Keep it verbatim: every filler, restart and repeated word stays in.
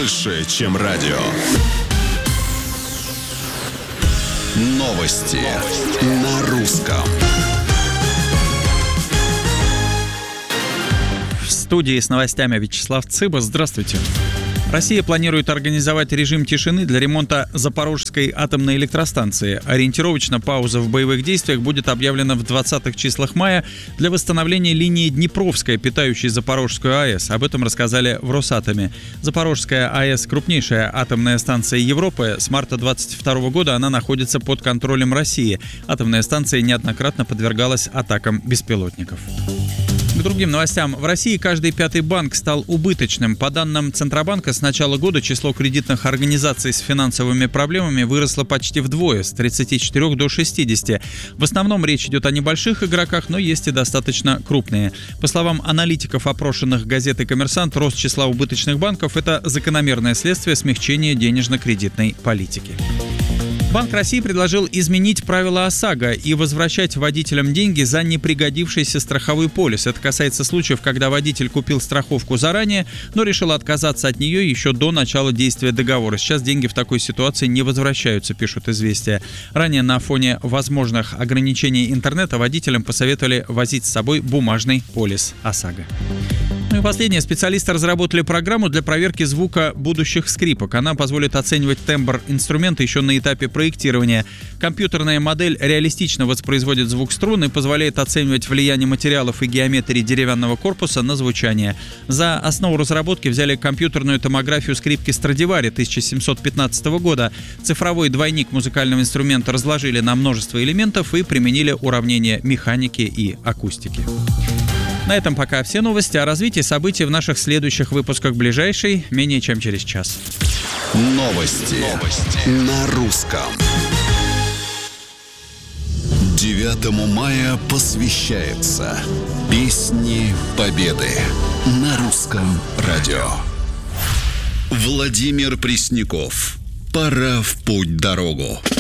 больше, чем радио. Новости, Новости. На русском. В студии с новостями Вячеслав Цыба. Здравствуйте. Россия планирует организовать режим тишины для ремонта Запорожской атомной электростанции. Ориентировочно пауза в боевых действиях будет объявлена в двадцатых числах мая для восстановления линии Днепровская, питающей Запорожскую АЭС. Об этом рассказали в Росатоме. Запорожская АЭС — крупнейшая атомная станция Европы. С марта двадцать второго года она находится под контролем России. Атомная станция неоднократно подвергалась атакам беспилотников. К другим новостям. В России каждый пятый банк стал убыточным. По данным Центробанка, с начала года число кредитных организаций с финансовыми проблемами выросло почти вдвое, с тридцати четырёх до шестидесяти. В основном речь идет о небольших игроках, но есть и достаточно крупные. По словам аналитиков, опрошенных газетой «Коммерсант», рост числа убыточных банков – это закономерное следствие смягчения денежно-кредитной политики. Банк России предложил изменить правила ОСАГО и возвращать водителям деньги за непригодившийся страховой полис. Это касается случаев, когда водитель купил страховку заранее, но решил отказаться от нее еще до начала действия договора. Сейчас деньги в такой ситуации не возвращаются, пишут «Известия». Ранее на фоне возможных ограничений интернета водителям посоветовали возить с собой бумажный полис ОСАГО. Ну и последнее. Специалисты разработали программу для проверки звука будущих скрипок. Она позволит оценивать тембр инструмента еще на этапе проектирования. Компьютерная модель реалистично воспроизводит звук струн и позволяет оценивать влияние материалов и геометрии деревянного корпуса на звучание. За основу разработки взяли компьютерную томографию скрипки Страдивари тысяча семьсот пятнадцатого года. Цифровой двойник музыкального инструмента разложили на множество элементов и применили уравнения механики и акустики. На этом пока все новости. О развитии событий в наших следующих выпусках ближайшей, менее чем через час. Новости, Новости. На русском. девятому мая посвящается Песни Победы на русском радио. Владимир Пресняков. Пора в путь-дорогу.